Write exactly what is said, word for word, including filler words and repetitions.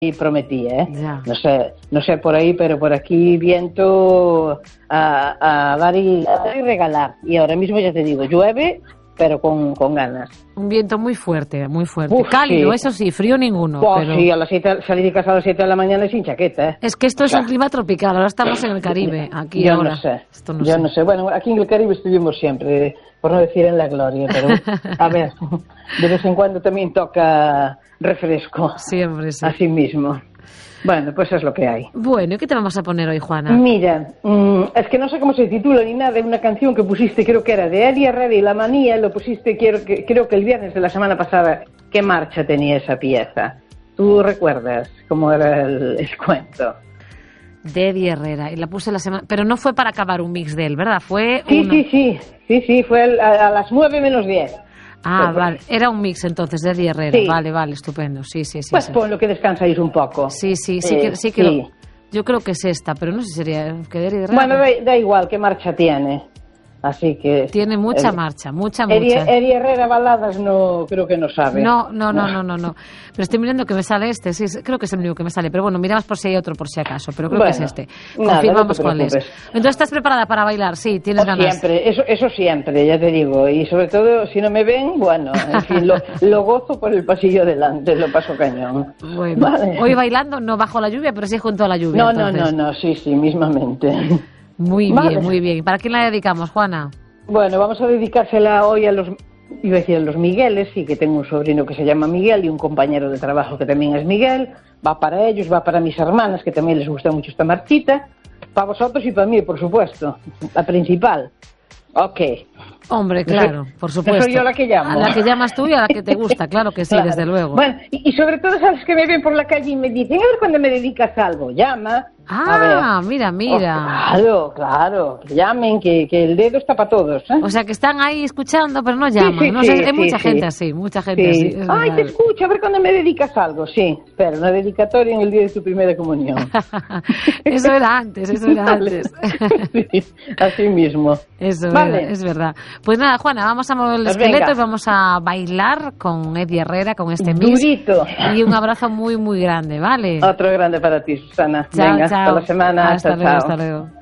y prometía, ¿eh? Ya. No sé, no sé por ahí, pero por aquí viento a, a, dar y, a dar y regalar. Y ahora mismo ya te digo, llueve, pero con, con ganas. Un viento muy fuerte, muy fuerte. Uf, cálido, sí. Eso sí, frío ninguno. Oh, pero... Sí, a las siete, salí de casa a las siete de la mañana y sin chaqueta, ¿eh? Es que esto es O sea, un clima tropical, ahora estamos en el Caribe, aquí yo ahora. no sé, Esto no yo sé. no sé. Bueno, aquí en el Caribe estuvimos siempre, por no decir en la gloria, pero a ver, de vez en cuando también toca refresco. Siempre, sí. Así mismo. Bueno, pues es lo que hay. Bueno, ¿y qué te vamos a poner hoy, Juana? Mira, mmm, es que no sé cómo se titula ni nada, de una canción que pusiste, creo que era de Eddie Herrera y La Manía, lo pusiste quiero, que, creo que el viernes de la semana pasada. ¿Qué marcha tenía esa pieza? ¿Tú recuerdas cómo era el, el cuento? De Eddie Herrera, y la puse la semana... Pero no fue para acabar un mix de él, ¿verdad? Fue Sí, uno... sí, sí, sí, sí, fue el, a, a las nueve menos diez. Ah, Pues, vale, era un mix entonces de Eddie Herrera, Sí. vale, vale, estupendo, sí, sí, sí. Pues sí. ponlo que descansáis un poco. Sí, sí, sí, Eh, que, sí que sí. Lo, yo creo que es esta, pero no sé si sería que de Eddie Herrera. Bueno, da, da igual qué marcha tiene. Así que... Tiene mucha eh, marcha, mucha, Eddie, mucha. Eddie Herrera baladas no, creo que no sabe. No, no, no, no, no, no. Pero estoy mirando que me sale este, sí, creo que es el único que me sale. Pero bueno, miramos por si hay otro, por si acaso. Pero creo Bueno, que es este. nada, Confirmamos no te cuál es. preocupes. Entonces, ¿estás preparada para bailar? Sí, tienes Oh, ganas. siempre, eso, eso siempre, ya te digo. Y sobre todo, si no me ven, bueno, en fin, lo, lo gozo por el pasillo delante, lo paso cañón. Bueno, Vale. hoy bailando, no bajo la lluvia, pero sí junto a la lluvia. No, no, entonces. no, no, sí, sí, mismamente. Muy Vale. bien, muy bien. ¿Para quién la dedicamos, Juana? Bueno, vamos a dedicársela hoy a los, iba a decir a los Migueles, sí que tengo un sobrino que se llama Miguel y un compañero de trabajo que también es Miguel. Va para ellos, va para mis hermanas, que también les gusta mucho esta marchita. Para vosotros y para mí, por supuesto, la principal. Ok. Hombre, No claro, soy- por no supuesto. soy yo la que llamo. A la que llamas tú y a la que te gusta, claro que sí, Claro. desde luego. Bueno, y, y sobre todo, ¿sabes? Que me ven por la calle y me dicen, a ver cuando me dedicas algo, llama. A ver. Ah, mira, mira. Oh, claro, claro, que llamen, que, que el dedo está para todos, ¿eh? O sea, que están ahí escuchando, pero no llaman. Sí, sí, no sé, sí, hay mucha sí, gente sí. así, mucha gente Sí. así. es Ay, verdad. te escucho, a ver cuando me dedicas algo. Sí, espera, una dedicatoria en el día de tu primera comunión. Eso era antes, eso era Vale. antes. Sí, así mismo. Eso Vale. era, es verdad. Pues nada, Juana, vamos a mover el Pues esqueleto venga. y vamos a bailar con Eddie Herrera, con este mix. Durito. Y un abrazo muy, muy grande, ¿vale? Otro grande para ti, Susana. Chao, Venga, chao. hasta la semana. Hasta chao, luego, chao. hasta luego.